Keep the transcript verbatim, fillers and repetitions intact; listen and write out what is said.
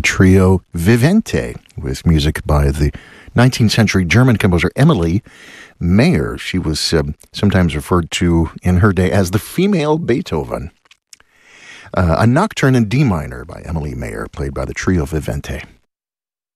trio Vivente, with music by the nineteenth century German composer Emily Mayer. She was uh, sometimes referred to in her day as the female Beethoven. Uh, a Nocturne in D minor by Emily Mayer, played by the trio Vivente.